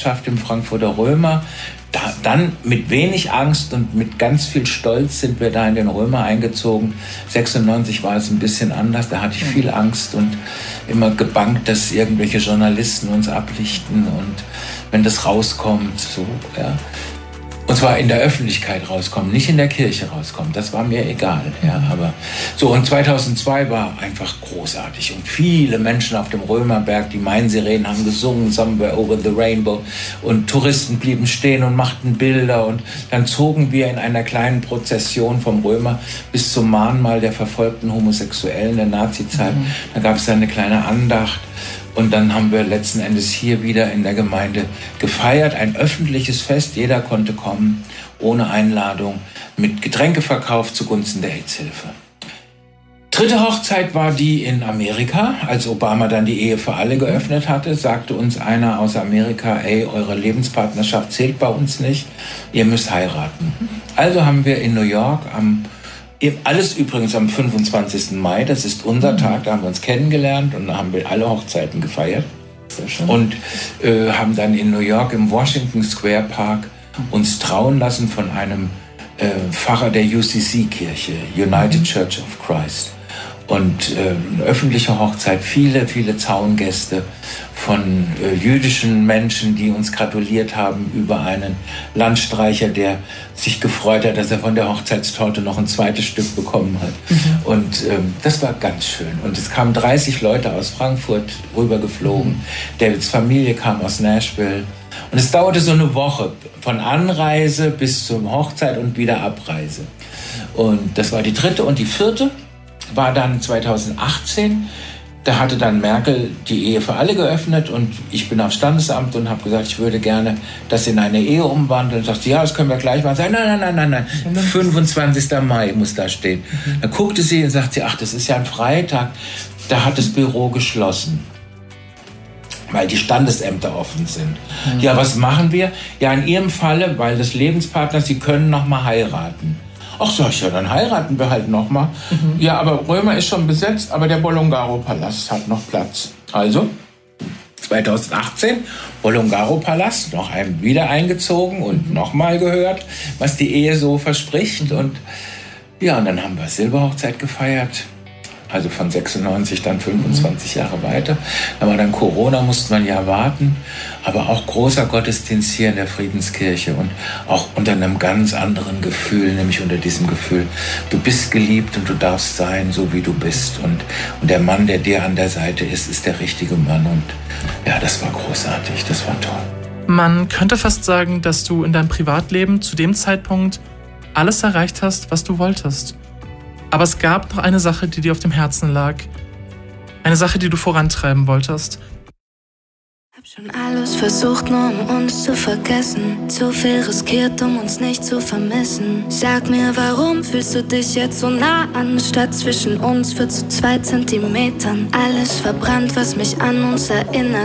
Mitgliedschaft im Frankfurter Römer. Dann mit wenig Angst und mit ganz viel Stolz sind wir da in den Römer eingezogen. 96 war es ein bisschen anders, da hatte ich viel Angst und immer gebangt, dass irgendwelche Journalisten uns ablichten und wenn das rauskommt, so, ja. Und zwar in der Öffentlichkeit rauskommen, nicht in der Kirche rauskommen. Das war mir egal. Ja, aber so, und 2002 war einfach großartig. Und viele Menschen auf dem Römerberg, die Main-Sirenen haben gesungen, Somewhere Over the Rainbow. Und Touristen blieben stehen und machten Bilder. Und dann zogen wir in einer kleinen Prozession vom Römer bis zum Mahnmal der verfolgten Homosexuellen der Nazizeit. Da gab es dann eine kleine Andacht. Und dann haben wir letzten Endes hier wieder in der Gemeinde gefeiert, ein öffentliches Fest. Jeder konnte kommen, ohne Einladung, mit Getränkeverkauf zugunsten der AIDS-Hilfe. Dritte Hochzeit war die in Amerika. Als Obama dann die Ehe für alle geöffnet hatte, sagte uns einer aus Amerika, ey, eure Lebenspartnerschaft zählt bei uns nicht, ihr müsst heiraten. Also haben wir in New York alles übrigens am 25. Mai, das ist unser Tag, da haben wir uns kennengelernt und da haben wir alle Hochzeiten gefeiert. Sehr schön. Und haben dann in New York im Washington Square Park uns trauen lassen von einem Pfarrer der UCC-Kirche, United Church of Christ. Und eine öffentliche Hochzeit, viele Zaungäste von jüdischen Menschen, die uns gratuliert haben über einen Landstreicher, der sich gefreut hat, dass er von der Hochzeitstorte noch ein zweites Stück bekommen hat. Und das war ganz schön. Und es kamen 30 Leute aus Frankfurt rübergeflogen. Davids Familie kam aus Nashville. Und es dauerte so eine Woche, von Anreise bis zur Hochzeit und wieder Abreise. Und das war die dritte. Und die vierte war dann 2018. Da hatte dann Merkel die Ehe für alle geöffnet und ich bin aufs Standesamt und habe gesagt, ich würde gerne das in eine Ehe umwandeln. Sagt sie, ja, das können wir gleich machen. Sag, nein. 25. Mai muss da stehen. Dann guckte sie und sagt sie, ach, das ist ja ein Freitag. Da hat das Büro geschlossen, weil die Standesämter offen sind. Ja, was machen wir? Ja, in ihrem Falle, weil des Lebenspartners, sie können noch mal heiraten. Ach, sag ich, ja, dann heiraten wir halt noch mal. Ja, aber Römer ist schon besetzt, aber der Bolongaro-Palast hat noch Platz. Also 2018, Bolongaro-Palast, noch wieder eingezogen und noch mal gehört, was die Ehe so verspricht. Und ja, und dann haben wir Silberhochzeit gefeiert. Also von 96 dann 25 Jahre weiter. Da war dann Corona, musste man ja warten. Aber auch großer Gottesdienst hier in der Friedenskirche und auch unter einem ganz anderen Gefühl, nämlich unter diesem Gefühl, du bist geliebt und du darfst sein, so wie du bist. Und der Mann, der dir an der Seite ist der richtige Mann. Und ja, das war großartig, das war toll. Man könnte fast sagen, dass du in deinem Privatleben zu dem Zeitpunkt alles erreicht hast, was du wolltest. Aber es gab noch eine Sache, die dir auf dem Herzen lag. Eine Sache, die du vorantreiben wolltest. Hab schon alles versucht, nur um uns zu vergessen. Zu viel riskiert, um uns nicht zu vermissen. Sag mir, warum fühlst du dich jetzt so nah an? Statt zwischen uns wird zu 2 Zentimetern alles verbrannt, was mich an uns erinnert.